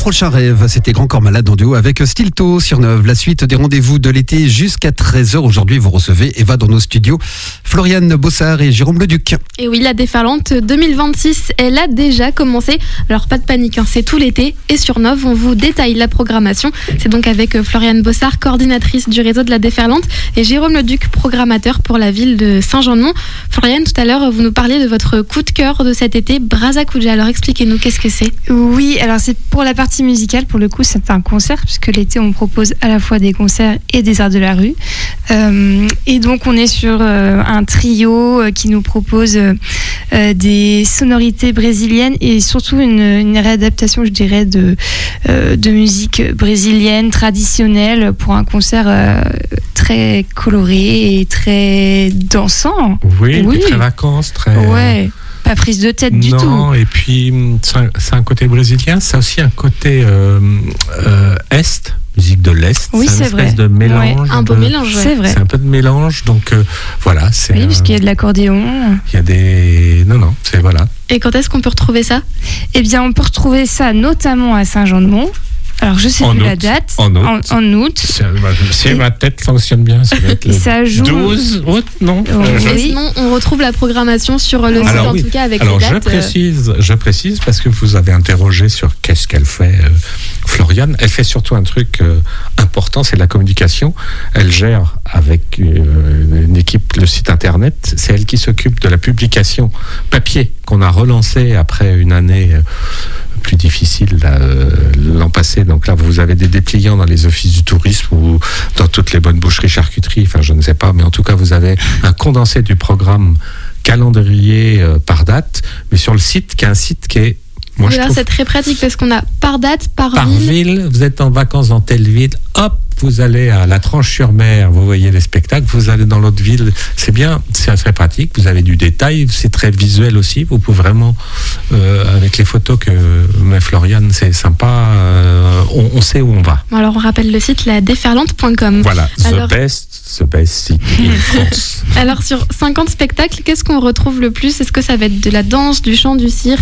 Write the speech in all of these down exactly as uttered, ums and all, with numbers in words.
prochain rêve, c'était Grand Corps Malade en duo avec Stilto sur Neuve. La suite des rendez-vous de l'été jusqu'à treize heures. Aujourd'hui, vous recevez Eva dans nos studios, Floriane Bossard et Jérôme Leduc. Et oui, la déferlante deux mille vingt-six, elle a déjà commencé. Alors pas de panique, hein, c'est tout l'été. Et sur Neuve, on vous détaille la programmation. C'est donc avec Floriane Bossard, coordinatrice du réseau de la déferlante, et Jérôme Leduc, programmateur pour la ville de Saint-Jean-de-Mont. Floriane, tout à l'heure, vous nous parliez de votre coup de cœur de cet été, Brazacuja. Alors expliquez-nous, qu'est-ce que c'est ? Oui, alors c'est pour la partie musicale, pour le coup c'est un concert, puisque l'été on propose à la fois des concerts et des arts de la rue. Euh, et donc on est sur euh, un trio euh, qui nous propose euh, des sonorités brésiliennes et surtout une, une réadaptation, je dirais, de, euh, de musique brésilienne traditionnelle pour un concert euh, très coloré et très dansant. Oui, oui. Très vacances, très... Ouais. Pas prise de tête du non, tout. Non, et puis c'est un, c'est un côté brésilien, c'est aussi un côté euh, euh, est, musique de l'Est. Oui, c'est, c'est une vrai. espèce de mélange. Ouais, un beau de, mélange, ouais. C'est vrai. C'est un peu de mélange, donc euh, voilà. C'est oui, un, puisqu'il y a de l'accordéon. Il y a des... Non, non, c'est voilà. Et quand est-ce qu'on peut retrouver ça ? Eh bien, on peut retrouver ça notamment à Saint-Jean-de-Mont. Alors, je sais en plus août. la date. En août. En, en août. C'est, si et... ma tête fonctionne bien, ça va être le ça joue... douze août, non oh, euh, oui. Sinon, on retrouve la programmation sur le site, Alors, en oui. tout cas, avec Alors, les dates. je précise, je précise parce que vous avez interrogé sur qu'est-ce qu'elle fait, euh, Floriane. Elle fait surtout un truc euh, important, c'est la communication. Elle gère avec euh, une équipe le site internet. C'est elle qui s'occupe de la publication papier qu'on a relancé après une année euh, plus difficile là, euh, l'an passé. Donc là, vous avez des dépliants dans les offices du tourisme ou dans toutes les bonnes boucheries, charcuteries, enfin je ne sais pas, mais en tout cas vous avez un condensé du programme calendrier euh, par date, mais sur le site, qui est un site qui est... Moi, là, c'est très pratique parce qu'on a par date, par, par ville. ville. Vous êtes en vacances dans telle ville, hop, vous allez à la Tranche-sur-Mer, vous voyez les spectacles, vous allez dans l'autre ville, c'est bien, c'est très pratique, vous avez du détail, c'est très visuel aussi, vous pouvez vraiment, euh, avec les photos que met Floriane, c'est sympa, euh, on, on sait où on va. Alors on rappelle le site la déferlante point com. Voilà, Alors... the best, the best site in France. Alors sur cinquante spectacles, qu'est-ce qu'on retrouve le plus ? Est-ce que ça va être de la danse, du chant, du cirque ?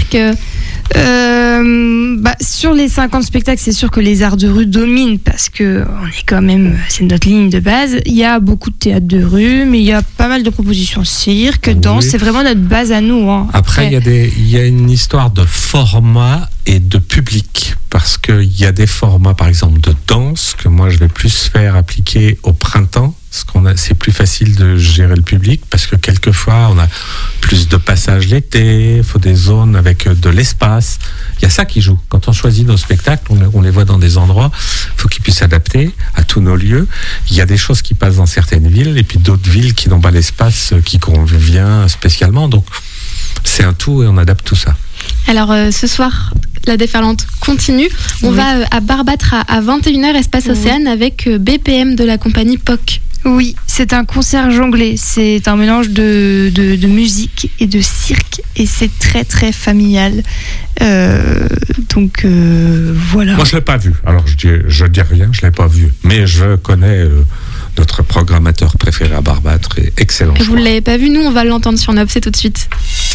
Euh, bah, sur les cinquante spectacles, c'est sûr que les arts de rue dominent parce que on est quand même, c'est notre ligne de base. Il y a beaucoup de théâtre de rue, mais il y a pas mal de propositions cirque, oui. danse. C'est vraiment notre base à nous. Hein. Après, il y a des, il y a une histoire de format et de public parce qu'il y a des formats, par exemple, de danse que moi je vais plus faire appliquer au printemps. Parce qu'on a, c'est plus facile de gérer le public parce que quelquefois on a plus de passages l'été, il faut des zones avec de l'espace. Il y a ça qui joue. Quand on choisit nos spectacles, on, on les voit dans des endroits, il faut qu'ils puissent s'adapter à tous nos lieux. Il y a des choses qui passent dans certaines villes et puis d'autres villes qui n'ont pas l'espace qui convient spécialement. Donc c'est un tout et on adapte tout ça. Alors euh, ce soir, la déferlante continue. On oui. va euh, à Barbâtre à, à vingt et une heures, Espace oui. Océane, avec euh, B P M de la compagnie P O C. Oui, c'est un concert jonglé. C'est un mélange de, de, de musique et de cirque. Et c'est très, très familial. Euh, donc, euh, voilà. Moi, je ne l'ai pas vu. Alors, je dis, je dis rien, je ne l'ai pas vu. Mais je connais euh, notre programmateur préféré à Barbâtre. Et excellent. Et vous ne l'avez pas vu, nous, on va l'entendre sur Neuve, c'est tout de suite.